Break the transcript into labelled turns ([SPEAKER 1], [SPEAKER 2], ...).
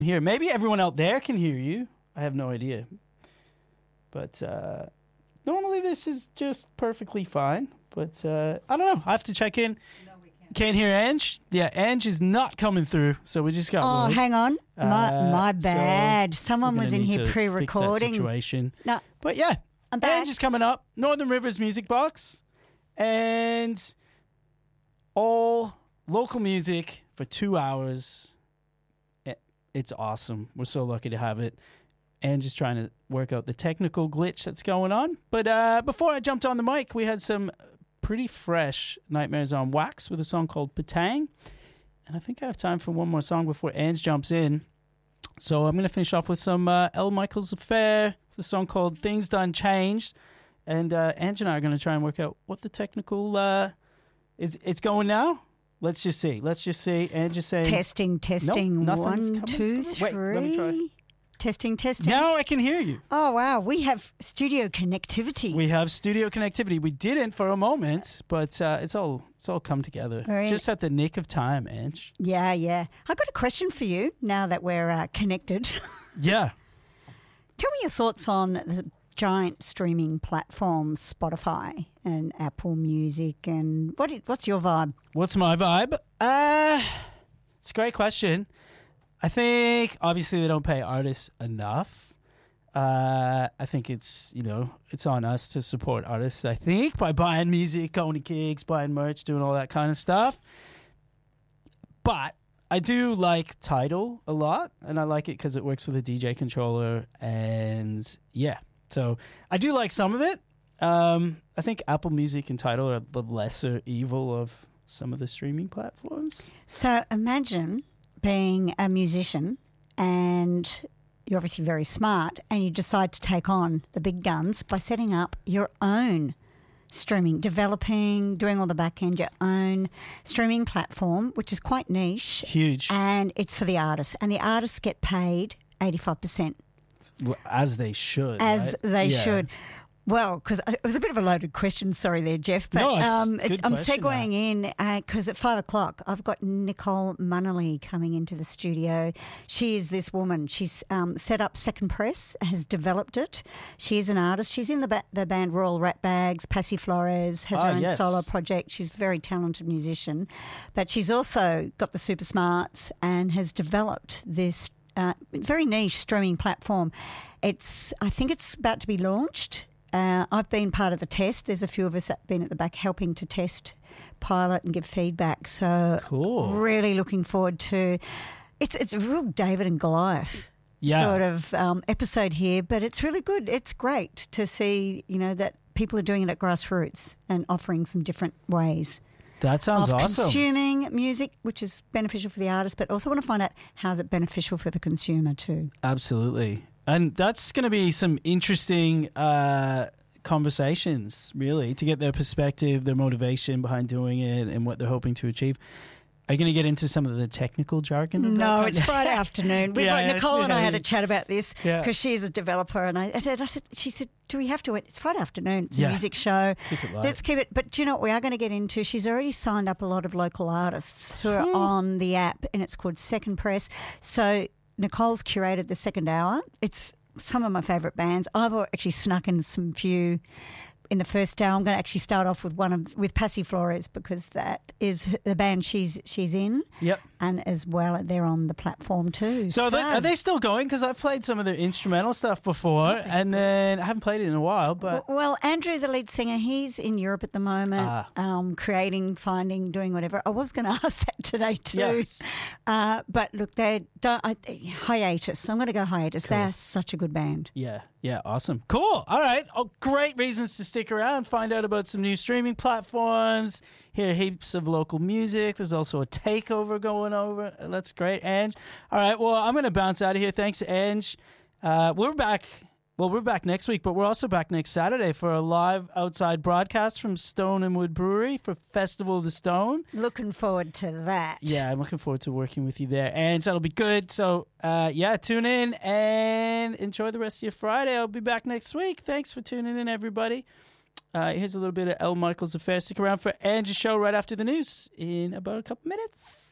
[SPEAKER 1] Here, maybe everyone out there can hear you. I have no idea. But normally this is just perfectly fine. But I don't know. I have to check in. No, we can't hear Ange. Yeah, Ange is not coming through. So we just got.
[SPEAKER 2] Oh,
[SPEAKER 1] Lloyd.
[SPEAKER 2] hang on. My bad.
[SPEAKER 1] So
[SPEAKER 2] someone was in here pre-recording.
[SPEAKER 1] Fix that situation.
[SPEAKER 2] No,
[SPEAKER 1] but yeah,
[SPEAKER 2] I'm back.
[SPEAKER 1] Ange is coming up. Northern Rivers Music Box. And all local music for 2 hours. It's awesome. We're so lucky to have it. And just trying to work out the technical glitch that's going on. But before I jumped on the mic, we had some pretty fresh Nightmares on Wax with a song called Patang. And I think I have time for one more song before Ange jumps in. So I'm going to finish off with some L. Michaels Affair, the song called Things Done Changed. And Ange and I are going to try and work out what the technical is. It's going now. Let's just see. And just saying.
[SPEAKER 2] Testing.
[SPEAKER 1] Nope,
[SPEAKER 2] 1, 2, 3.
[SPEAKER 1] Wait, let me try.
[SPEAKER 2] Testing.
[SPEAKER 1] Now I can hear you.
[SPEAKER 2] Oh, wow. We have studio connectivity.
[SPEAKER 1] We didn't for a moment, but it's all come together. Just at the nick of time, Ange.
[SPEAKER 2] Yeah. I've got a question for you now that we're connected.
[SPEAKER 1] Yeah.
[SPEAKER 2] Tell me your thoughts on the giant streaming platforms, Spotify and Apple Music, and what's your vibe?
[SPEAKER 1] What's my vibe? It's a great question. I think obviously they don't pay artists enough. I think it's on us to support artists, I think, by buying music, going to gigs, buying merch, doing all that kind of stuff. But I do like Tidal a lot, and I like it because it works with a DJ controller, and yeah. So I do like some of it. I think Apple Music and Tidal are the lesser evil of some of the streaming platforms.
[SPEAKER 2] So imagine being a musician and you're obviously very smart and you decide to take on the big guns by setting up your own streaming, developing, doing all the back end, your own streaming platform, which is quite niche.
[SPEAKER 1] Huge.
[SPEAKER 2] And it's for the artists. And the artists get paid 85%.
[SPEAKER 1] As they should.
[SPEAKER 2] They should. Well, because it was a bit of a loaded question, sorry there, Jeff. But
[SPEAKER 1] no,
[SPEAKER 2] I'm segueing in because at 5 o'clock I've got Nicole Munnelly coming into the studio. She is this woman. She's set up Second Press, has developed it. She is an artist. She's in the band Royal Ratbags. Passy Flores has her own solo project. She's a very talented musician. But she's also got the Super Smarts and has developed this very niche streaming platform. I think it's about to be launched. I've been part of the test. There's a few of us that have been at the back helping to test, pilot and give feedback. So
[SPEAKER 1] cool.
[SPEAKER 2] Really looking forward to it's a real David and Goliath sort of episode here, but it's really good. It's great to see, that people are doing it at grassroots and offering some different ways.
[SPEAKER 1] That sounds awesome.
[SPEAKER 2] Consuming music, which is beneficial for the artist, but also want to find out how's it beneficial for the consumer too.
[SPEAKER 1] Absolutely. And that's going to be some interesting conversations, really, to get their perspective, their motivation behind doing it and what they're hoping to achieve. Are you going to get into some of the technical jargon of that?
[SPEAKER 2] No, it's Friday afternoon. Nicole and I had a chat about this because she's a developer, and I said, she said, do we have to? It's Friday afternoon. It's a music show. Let's keep it. But do you know what we are going to get into? She's already signed up a lot of local artists who are on the app, and it's called Second Press. So Nicole's curated the second hour. It's some of my favourite bands. I've actually snuck in some few in the first hour. I'm going to actually start off with Passy Flores because that is the band she's in. Yep. And as well, they're on the platform too.
[SPEAKER 1] So are they still going? Because I've played some of their instrumental stuff before, and then I haven't played it in a while. But
[SPEAKER 2] well, Andrew, the lead singer, he's in Europe at the moment, creating, finding, doing whatever. I was going to ask that today too. Yes. But look, hiatus. I'm going to go hiatus. Cool. They're such a good band.
[SPEAKER 1] Yeah. Yeah, awesome. Cool. All right. Great reasons to stick around, find out about some new streaming platforms, hear heaps of local music. There's also a takeover going over. That's great, Ange. All right, well, I'm going to bounce out of here. Thanks, Ange. We're back next week, but we're also back next Saturday for a live outside broadcast from Stone and Wood Brewery for Festival of the Stone.
[SPEAKER 2] Looking forward to that.
[SPEAKER 1] Yeah, I'm looking forward to working with you there. And that'll be good. So, tune in and enjoy the rest of your Friday. I'll be back next week. Thanks for tuning in, everybody. Here's a little bit of L. Michaels Affair. Stick around for Ange's show right after the news in about a couple minutes.